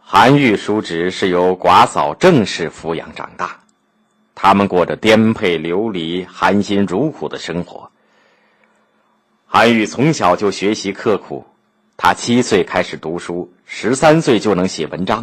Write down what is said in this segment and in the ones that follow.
韩愈叔侄是由寡嫂郑氏抚养长大，他们过着颠沛流离、含辛茹苦的生活。韩愈从小就学习刻苦，他7岁开始读书，13岁就能写文章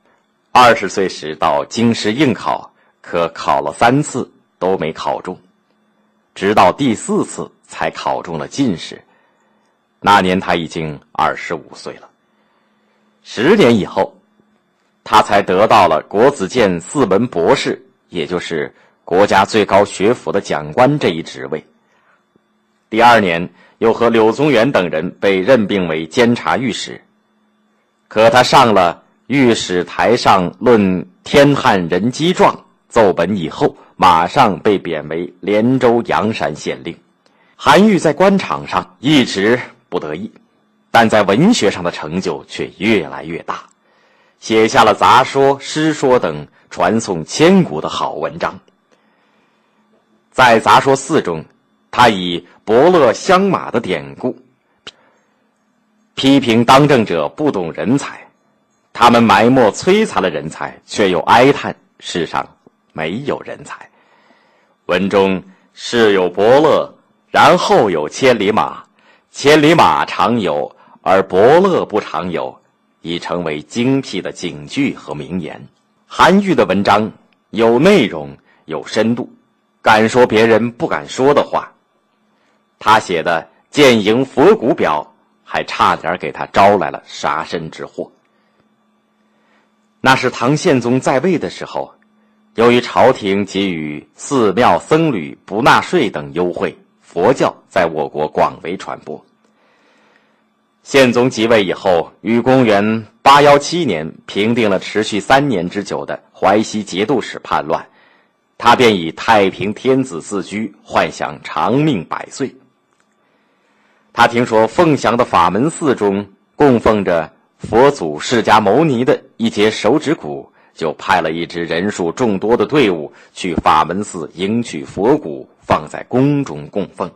，20岁时到京师应考，可考了3次都没考中，直到第4次才考中了进士。那年他已经25岁了。10年以后，他才得到了国子监4文博士，也就是国家最高学府的讲官这一职位。第2年又和柳宗元等人被任命为监察御史。可他上了御史台上论天汉人机状奏本以后，马上被贬为连州阳山县令。韩愈在官场上一直不得意，但在文学上的成就却越来越大，写下了杂说、诗说等传颂千古的好文章。在杂说4中，他以伯乐相马的典故批评当政者不懂人才，他们埋没摧残了人才，却又哀叹世上没有人才。文中世有伯乐，然后有千里马，千里马常有，而伯乐不常有，已成为精辟的警句和名言。韩愈的文章有内容，有深度，敢说别人不敢说的话。他写的《剑营佛骨表》还差点给他招来了杀身之祸。那是唐宪宗在位的时候，由于朝廷给予寺庙僧侣不纳税等优惠，佛教在我国广为传播。宪宗即位以后，于公元817年平定了持续3年之久的淮西节度使叛乱，他便以太平天子自居，幻想长命100岁。他听说凤翔的法门寺中供奉着佛祖释迦牟尼的一节手指骨，就派了一支人数众多的队伍去法门寺迎取佛骨，放在宫中供奉。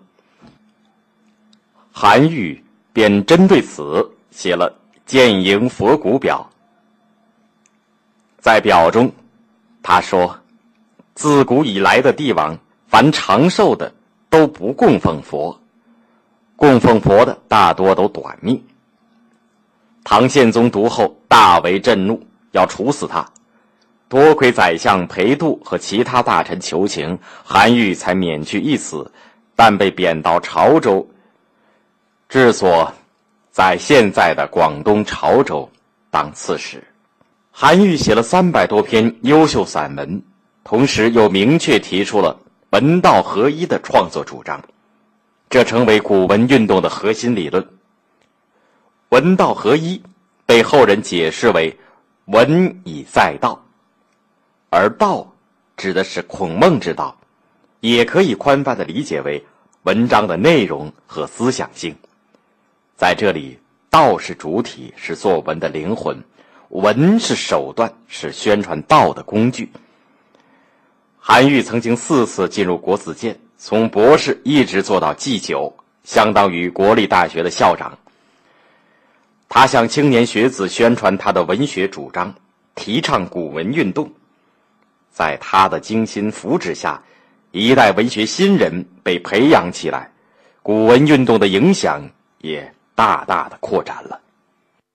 韩愈便针对此写了《剑营佛骨表》。在表中他说，自古以来的帝王，凡长寿的都不供奉佛，供奉佛的大多都短命。唐宪宗读后大为震怒，要处死他。多亏宰相裴度和其他大臣求情，韩愈才免去一死，但被贬到潮州，治所在现在的广东潮州当刺史。韩愈写了300多篇优秀散文，同时又明确提出了文道合一的创作主张，这成为古文运动的核心理论。文道合一被后人解释为文以载道，而道指的是孔孟之道，也可以宽泛地理解为文章的内容和思想性。在这里，道是主体，是作文的灵魂，文是手段，是宣传道的工具。韩愈曾经4次进入国子监，从博士一直做到祭酒，相当于国立大学的校长。他向青年学子宣传他的文学主张，提倡古文运动。在他的精心扶持下，一代文学新人被培养起来，古文运动的影响也大大的扩展了。